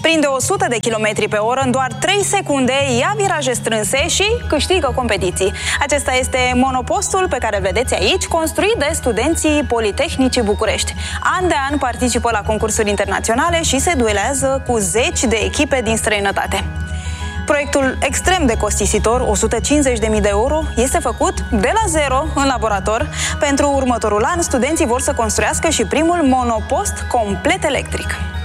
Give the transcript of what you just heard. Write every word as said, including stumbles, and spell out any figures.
Prinde o sută de kilometri pe oră în doar trei secunde, ia viraje strânse și câștigă competiții. Acesta este monopostul pe care îl vedeți aici, construit de studenții Politehnicii București. An de an participă la concursuri internaționale și se duelează cu zeci de echipe din străinătate. Proiectul extrem de costisitor, o sută cincizeci de mii de euro, este făcut de la zero în laborator. Pentru următorul an, studenții vor să construiască și primul monopost complet electric.